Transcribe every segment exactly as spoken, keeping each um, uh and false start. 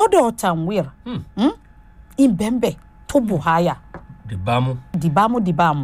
lọ́dọ̀ Tanweer ìbẹ̀ǹbẹ̀ tó buhaya dìbámú dìbámú dìbámú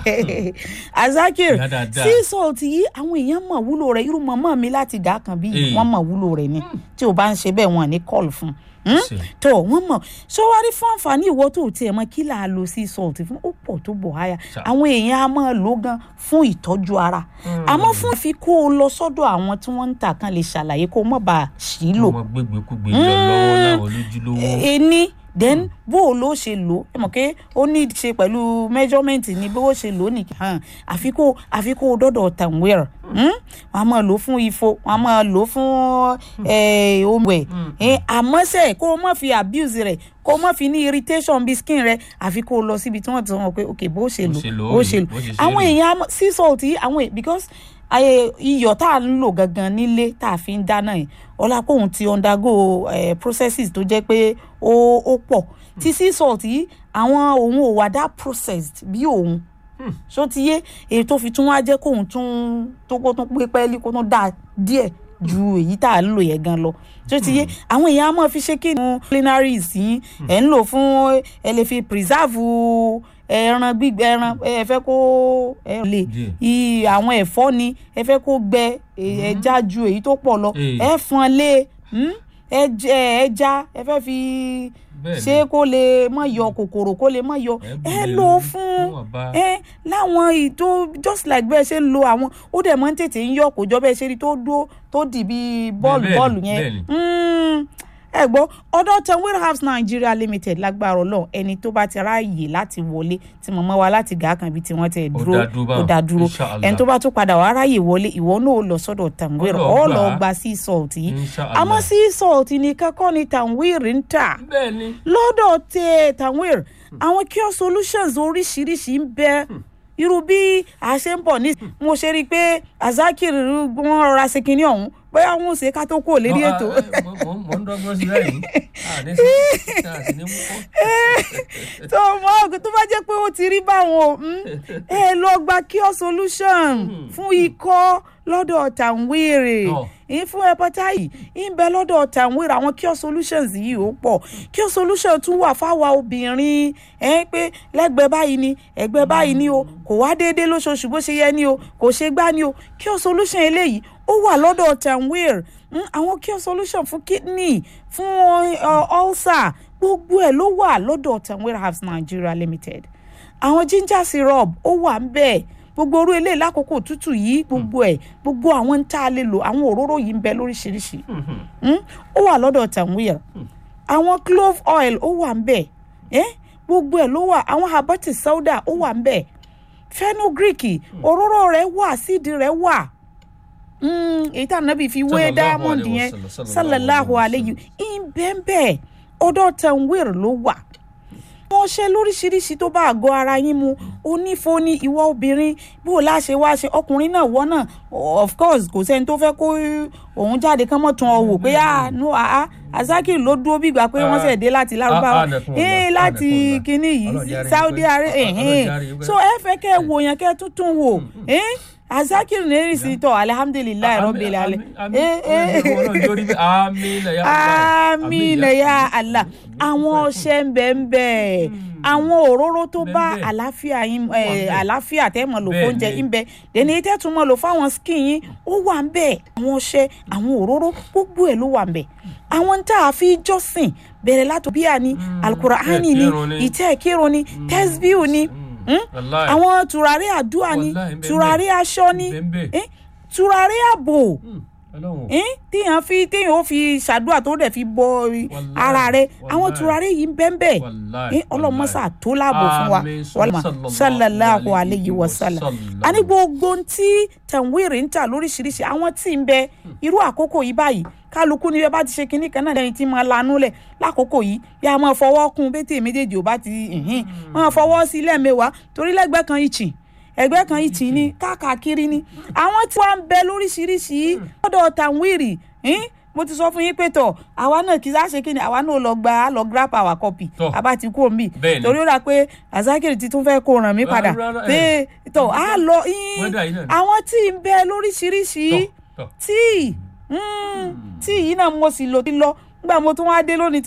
Azakir sea salt yìí àwọn èèyàn mọ̀ wúlò rẹ̀ irú mọ̀mọ́ mi láti gà kan bí wọ́n mọ̀ wúlò rẹ̀ ni tí o bá ń ṣe bẹ́ẹ̀ wọ́n ní call fún tó wọ́n mọ̀ so wá rí fún àǹfààní ìwọ tó tiẹ̀ mọ̀ kí là á lo sea salt fún ó pọ̀ tó buhaya àwọn èèyàn á máa lò gan fún ìtọ́jú ara àmọ́ fún fi kó o lọ sọ́dọ̀ àwọn tí wọ́n ń tà kan lè ṣàlàyé kó o mọ̀ bá a ṣì lò. ọmọ gbégbékúgbé lọ lọ́wọ́ láwọn olójúlówó. ẹni then bó o ló ṣe lò ẹ mọ̀ pé ó ní í ṣe pẹ̀lú measurement ni bó o ṣe lò ní àfi kó àfi kó o dọ́dọ̀ Tanweer wọ́n á máa lò fún ifo wọ́n á máa lò fún omi ẹ̀ àmọ́ sẹ́ kó o má fi abuse rẹ̀ kó o má fi ní irritation bí skin rẹ̀ àfi kó o lọ síbi tí wọ́n ti sọ pé ok bó o ṣe lò bó o ṣe lò àwọn èèyàn sea salt yìí àwọn because ayé iyọ̀ tá a ń lò gangan nílé tá a fi ń dáná yìí ọlá kóhun ti undergo eh, processes tó jẹ́ pé ó ó pọ̀ tí sea salt yìí àwọn òun ò wà dá processed bí òun so ti yé èyí tó fi tún wá jẹ́ kóhun tún tó kó tún pé pẹ́ẹ́lí kó tún dá díẹ̀ ju èyí tá a ń lò yẹn gan lọ tó ti yé àwọn èèyàn á máa fi ṣe kí ni culinaries yìí ẹ̀ ń lò fún ẹ lè fi preserve ẹran gbígbẹ ẹran ẹ fẹ́ kó ẹ lè i àwọn ẹ̀fọ́ ni ẹ fẹ́ kó gbẹ ẹja ju èyí tó pọ̀ lọ ẹ fọ́n lé ẹja ẹ fẹ́ fi ṣé kó lè má yọ kòkòrò kó lè má yọ ẹ lò fún ẹ láwọn ìtò just like bẹ́ẹ̀ ṣe lo àwọn ó dẹ̀ máa ń tètè ń yọ kò jọ bẹ́ẹ̀ ṣe rí tó dúró tó dì bí bọ́ọ̀lù bọ́ọ̀lù yẹn ẹ gbọ́ ọ̀dọ̀ Tanweer Herbs Nigeria Limited lágbára Ọlọ́run ẹni tó bá ti ráàyè láti wọlé tí mọ̀mọ́ wa láti gà kan bí tí wọ́n ti dúró ó dá dúró ẹni tó bá tún padà wá ráàyè wọlé ìwọ náà ó lọ sọ́dọ̀ Tanweer ó lọ gba sea salt yìí àmọ́ sea salt ní kẹ́kọ́ ni Tanweer ń tà lọ́dọ̀ tẹ Tanweer àwọn cure solutions oríṣiríṣi ń bẹ irú bí a ṣe ń bọ̀ ní mo ṣe rí i pé Azakir wọn rọra ṣe kinní ọ̀hún bóyá wọn ò ṣe ká tó kó lérí ètò. mo ń dọ́gbọ́n sí báyìí tó mọ tó bá jẹ́ pé ó ti rí báwọn ẹ lọ gba cure solution fún ikọ́ lọ́dọ̀ Tanweer yìí fún hepatitis ń bẹ lọ́dọ̀ Tanweer àwọn cure solutions yìí ó pọ̀ cure solution tún wà fáwa obìnrin ẹ pé lẹ́gbẹ̀ẹ́ báyìí ni ẹ̀gbẹ́ báyìí ni o kò wá déédéé lóṣooṣù bó ṣe yẹ ni o kò ṣe gbá ni o cure solution eléyìí ó wà lọ́dọ̀ Tanweer àwọn cure solution fún kidney fún ulcer gbogbo ẹ̀ ló wà lọ́dọ̀ Tanweer Herbs Nigeria Limited àwọn ginger syrup ó wà ń bẹ́ẹ̀ gbogbo orú eléyìí lákòókò tútù yìí gbogbo ẹ̀ gbogbo àwọn ń tá a lè lò àwọn òróró yìí ń bẹ lóríṣiríṣi ó wà lọ́dọ̀ Tanweer àwọn clove oil ó wà ń bẹ gbogbo ẹ̀ ló wà àwọn habati sauda ó wà ń bẹ fenugreek òróró rẹ̀ wà síìdì rẹ̀ wà èyí tá nàbì fi wé diamond yẹn sallallahu alayhi ìbẹ́ẹ̀bẹ́ ọ̀dọ̀ Tanweer ló wà wọ́n ṣe lóríṣiríṣi tó bá àgọ́ ara yín mu onífo ní ìwọ obìnrin bó láṣẹ wá ṣe ọkùnrin náà wọ́n náà of course kò sẹ́ni tó fẹ́ kó òun jáde kán mọ́ tún ọ wò pé ah no ah Azakir ló dúró bí ìgbà pé wọ́n ṣẹ̀ dé láti Lárúbáwá eh láti kinní yìí Saudi Arabia so ẹ fẹ́ kẹ́ wò yẹn kẹ́ tuntun wò eh Azakir neri si to alhamdulillah rabbil alamin eh eh àmín ya Allah àwọn ṣe nbe nbe àwọn òróró tó bá àlàáfíà yín àlàáfíà tẹ́ mọ̀ lò fún jẹ nbe den e tẹ́ tún mọ̀ lò fáwọn skin yín ó wà nbe àwọn ṣe àwọn òróró gbogbo ẹ̀ ló wà nbe àwọn tá fi jọ́sìn bẹ̀rẹ̀ láti bíà ni alqur'ani ni ite kírun ni tasbihu ni àwọn tùràrí àdúrà ni tùràrí aṣọ ni tùràrí àbò tíyàn fi tíyàn ó fi ṣàdúrà tó dẹ̀ fi bọ ara rẹ̀ àwọn tùràrí yìí ń bẹ́ẹ̀ ọlọ́mọ́sà tó láàbò fún wa sallallahu alayhi wa sallam a ní gbogbo tí Tanweer ń tà lóríṣiríṣi àwọn tí ń bẹ irú àkókò yìí báyìí kálukú ni bẹ́ẹ̀ bá ti ṣe kinní kan náà lẹ́yìn tí máa lanú lẹ̀ lákòókò yìí yá máa fọwọ́ kún bẹ́tẹ̀ méjèèjì ò bá ti máa fọwọ́ sí lẹ́ẹ̀mẹ́wàá torí lẹ́gbẹ́ kan ìchìn ẹgbẹ́ kan ìchìn ni káàkiri ni àwọn tí wọ́n ń bẹ lóríṣiríṣi lọ́dọ̀ Tanweer mo ti sọ fún yín pé tọ̀ àwa náà kì í ṣe kí ni àwa náà lọ gba lọ grab our copy àbá ti kú òmí torí ó rà pé Azakir ti tún fẹ́ kó ràn mí padà pé tọ̀ á lọ àwọn tí ń bẹ lóríṣiríṣi tí tí yìí náà mo sì lò ti lọ nígbà mo tún wá dé lónìí